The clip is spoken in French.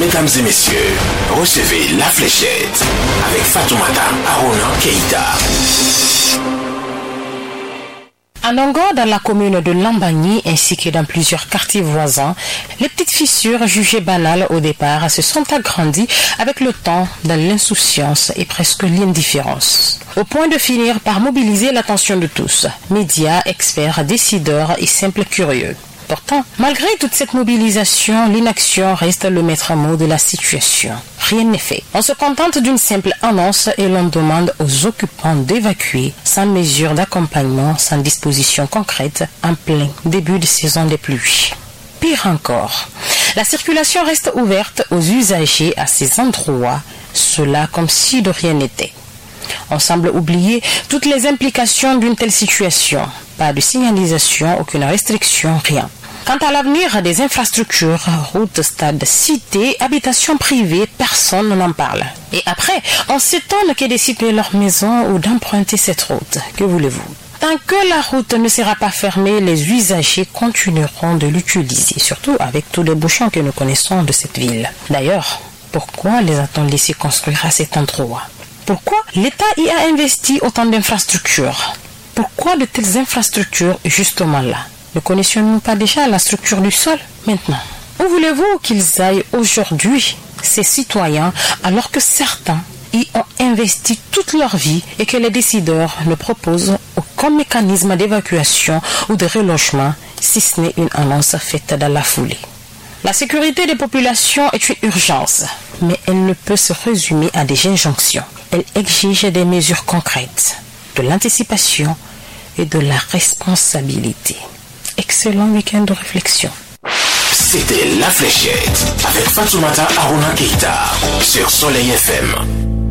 Mesdames et messieurs, recevez La Fléchette avec Fatoumata Arona Keïta. En Angola, dans la commune de Lambagny ainsi que dans plusieurs quartiers voisins, les petites fissures jugées banales au départ se sont agrandies avec le temps dans l'insouciance et presque l'indifférence, au point de finir par mobiliser l'attention de tous, médias, experts, décideurs et simples curieux. Pourtant, malgré toute cette mobilisation, l'inaction reste le maître mot de la situation. Rien n'est fait. On se contente d'une simple annonce et l'on demande aux occupants d'évacuer sans mesure d'accompagnement, sans disposition concrète, en plein début de saison des pluies. Pire encore, la circulation reste ouverte aux usagers à ces endroits, cela comme si de rien n'était. On semble oublier toutes les implications d'une telle situation. Pas de signalisation, aucune restriction, rien. Quant à l'avenir des infrastructures, routes, stades, cités, habitations privées, personne n'en parle. Et après, on s'étonne que de citer leur maison ou d'emprunter cette route. Que voulez-vous? Tant que la route ne sera pas fermée, les usagers continueront de l'utiliser, surtout avec tous les bouchons que nous connaissons de cette ville. D'ailleurs, pourquoi les a-t-on laissés construire à cet endroit? Pourquoi l'État y a investi autant d'infrastructures? Pourquoi de telles infrastructures justement là? Ne connaissions-nous pas déjà la structure du sol? Maintenant, où voulez-vous qu'ils aillent aujourd'hui, ces citoyens, alors que certains y ont investi toute leur vie et que les décideurs ne proposent aucun mécanisme d'évacuation ou de relogement, si ce n'est une annonce faite dans la foulée? La sécurité des populations est une urgence, mais elle ne peut se résumer à des injonctions. Elle exige des mesures concrètes, de l'anticipation et de la responsabilité. Excellent week-end de réflexion. C'était La Fléchette avec Fatoumata Arona Keïta sur Soleil FM.